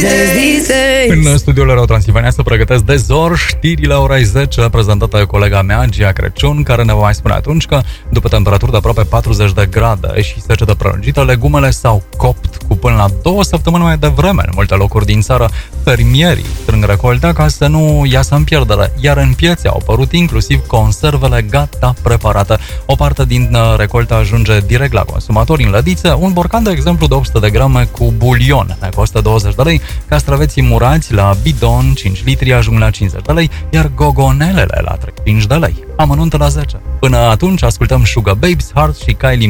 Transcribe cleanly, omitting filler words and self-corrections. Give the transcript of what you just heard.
În studioul Erau Transilvania se pregătesc de zor știrile la ora 10, prezentată de colega mea, Gia Crăciun, care ne va mai spune atunci că, după temperaturi de aproape 40 de grade și secetă prelungită, legumele s-au copt cu până la 2 săptămâni mai devreme. În multe locuri din țară, fermierii strâng recoltea ca să nu iasă în pierdere, iar în piețe au apărut inclusiv conservele gata preparate. O parte din recoltă ajunge direct la consumatori în lădițe. Un borcan, de exemplu, de 800 de grame cu bulion ne costă 20 de lei, castraveții murați la bidon 5 litri ajung la 50 de lei, iar gogonelele la 35 de lei. Amănuntă la 10. Până atunci ascultăm Sugar Babes, Heart și Kylie